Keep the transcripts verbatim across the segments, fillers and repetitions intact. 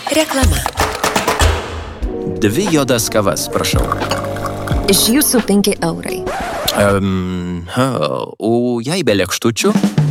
Reklama. Dvi juodas kavas, prašau. Iš jūsų penki eurai. Um, ha, o jei be lėkštučių?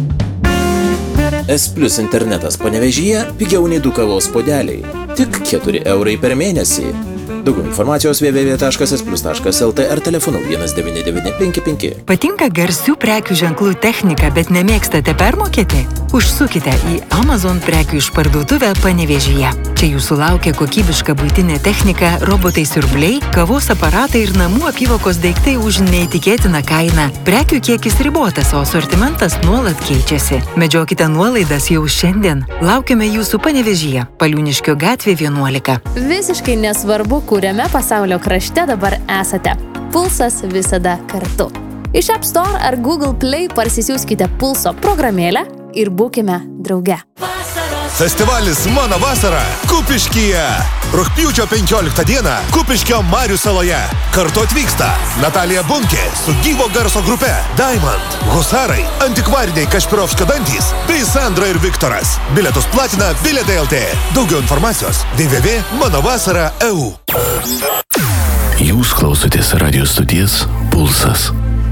S Plus internetas Panevėžyje pigiau nei du kavos puodeliai. Tik keturi eurai per mėnesį. Daugiau informacijos w w w taškas s plus taškas l t ar telefonu vienas devyni devyni penki penki. Patinka garsių prekių ženklų technika, bet nemėgstate permokėti? Užsukite į Amazon prekių išparduotuvę Panevėžyje. Čia jūsų laukia kokybiška buitinė technika, robotai siurbliai, kavos aparatai ir namų apyvokos daiktai už neįtikėtiną kainą. Prekių kiekis ribotas, o asortimentas nuolat keičiasi. Medžiokite nuolaidas jau šiandien. Laukiame jūsų Panevėžyje, Paliūniškio gatvė vienuolika. Visiškai nesvarbu, kuriame pasaulio krašte dabar esate. Pulsas visada kartu. Iš App Store ar Google Play parsisiųskite Pulso programėlę ir būkime drauge. Festivalis Mano vasara Kupiškyje. Rugpjūčio penkioliktą dieną Kupiškio Marių saloje. Kartu atvyksta Natalija Bunkė su gyvo garso grupe Diamond, Husarai, Antikvariniai Kašpirovskio dantys bei Sandra ir Viktoras. Bilietus platina Bilietai L T. Daugiau informacijos w w w taškas mano vasara taškas e u. Jūs klausotės radio stoties Pulsas.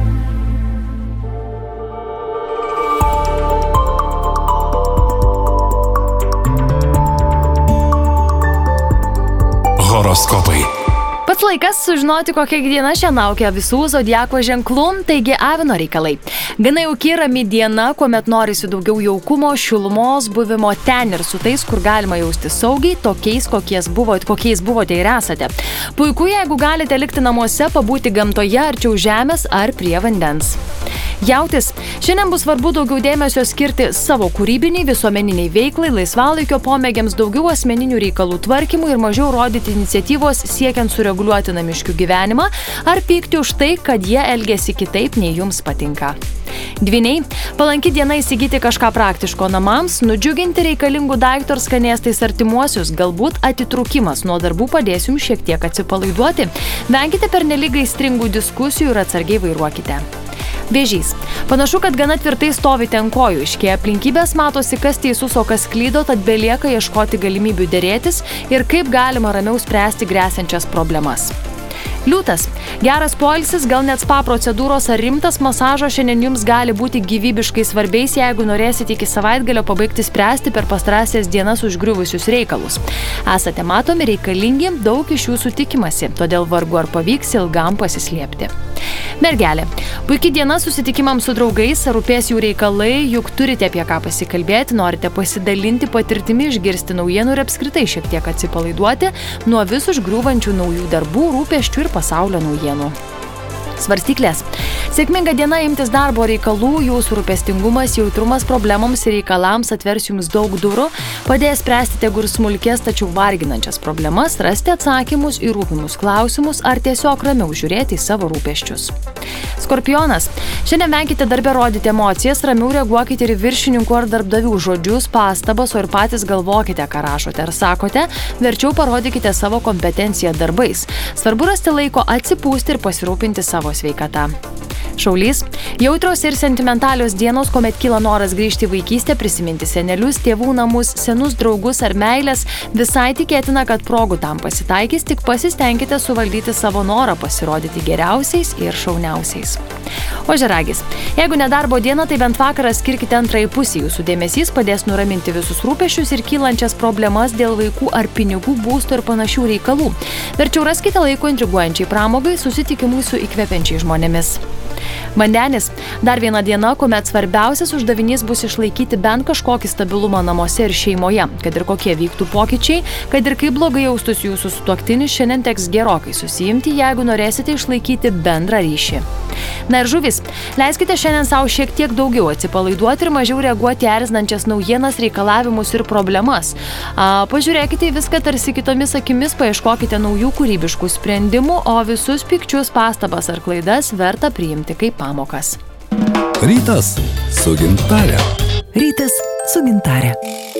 Horoskopai. Pats laikas sužinoti, kokia diena šiandien laukia visų zodiako ženklų, taigi avino reikalai. Gana jauki rami diena, kuomet norisi daugiau jaukumo, šilumos, buvimo ten ir su tais, kur galima jausti saugiai, tokiais, kokiais buvote, kokiais buvote ir esate. Puiku, jeigu galite likti namuose, pabūti gamtoje, arčiau žemės ar prie vandens. Jautis. Šiandien bus svarbu daugiau dėmesio skirti savo kūrybiniai, visuomeniniai veiklai, laisvalaikio pomėgiams, daugiau asmeninių reikalų tvarkymui ir mažiau rodyti iniciatyvos siekiant sureguliuoti namiškių gyvenimą ar pykti už tai, kad jie elgiasi kitaip, nei jums patinka. Dvyniai. Palanki diena įsigyti kažką praktiško namams, nudžiuginti reikalingų daiktų ar skanėstais artimuosius, galbūt atitrūkimas nuo darbų padės jums šiek tiek atsipalaiduoti. Venkite pernelyg aistringų diskusijų ir atsargiai vairuokite. Vėžys. Panašu, kad gana tvirtai stovite ant kojų, iškėja aplinkybės, matosi, kas teisus, o kas klydo, tad belieka ieškoti galimybių dėrėtis ir kaip galima ramiau spręsti gresiančias problemas. Liūtas. Geras poilsis, gal net spa procedūros ar rimtas masažas šiandien jums gali būti gyvybiškai svarbiais, jeigu norėsite iki savaitgalio pabaigti spręsti per pastarąsias dienas užgriuvusius reikalus. Esate matomi, reikalingi, daug iš jūsų tikimasi, todėl vargu ar pavyks ilgam pasislėpti. Mergelė. Puikia diena susitikimams su draugais, rūpės jų reikalai, juk turite apie ką pasikalbėti, norite pasidalinti patirtimi, išgirsti naujienų ir apskritai šiek tiek atsipalaiduoti nuo vis užgriūvančių naujų darbų, rūpesčių ir pasaulio naujienų. Svarstyklės. Sėkminga diena imtis darbo reikalų, jūsų rūpestingumas, jautrumas problemoms ir reikalams atvers jums daug durų, padės spręsti tegu ir smulkės, tačiau varginančias problemas, rasti atsakymus į rūpimus klausimus ar tiesiog ramiau žiūrėti į savo rūpesčius. Skorpionas. Šiandien venkite darbe rodyti emocijas, ramiau reaguokite ir viršininkų ar darbdavių žodžius, pastabas, o ir patys galvokite, ką rašote ar sakote, verčiau parodykite savo kompetenciją darbais. Svarbu rasti laiko atsipūsti ir pasirūpinti savo sveikata. Šaulys. Jautrios ir sentimentalios dienos, kuomet kyla noras grįžti į vaikystę, prisiminti senelius, tėvų namus, senus draugus ar meilės, visai tikėtina, kad progų tam pasitaikys, tik pasistengkite suvaldyti savo norą pasirodyti geriausiais ir šauniausiais. Ožiaragis. Jeigu nedarbo diena, tai bent vakarą skirkite antrai pusį, jūsų dėmesys padės nuraminti visus rūpesčius ir kylančias problemas dėl vaikų ar pinigų, būsto ir panašių reikalų. Verčiau raskite laiko intriguojančiai pramogai, susitikimui su įkvepiančiai žmonėmis. Vandenis. Dar viena diena, kuomet svarbiausias uždavinys bus išlaikyti bent kažkokį stabilumą namuose ir šeimoje. Kad ir kokie vyktų pokyčiai, kad ir kaip blogai jaustųsi jūsų sutuoktinis, šiandien teks gerokai susiimti, jeigu norėsite išlaikyti bendrą ryšį. Na ir žuvis. Leiskite šiandien savo šiek tiek daugiau atsipalaiduoti ir mažiau reaguoti erzinančias naujienas, reikalavimus ir problemas. A, pažiūrėkite į viską tarsi kitomis akimis, paieškokite naujų kūrybiškų sprendimų, o visus pikčius, pastabas ar klaidas verta priimti kaip pamokas. Rytas su Gintare. Rytas su Gintare.